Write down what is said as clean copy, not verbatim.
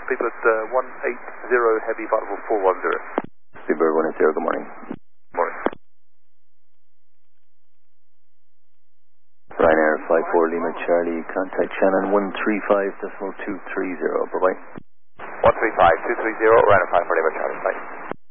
Speedbird 180 Heavy, flight level 410. Speedbird 180, good morning. Morning. Ryanair Flight 4 Lima Charlie, contact Shannon 135.230, bye-bye. 135.230, Ryanair Flight 4 Lima Charlie, bye.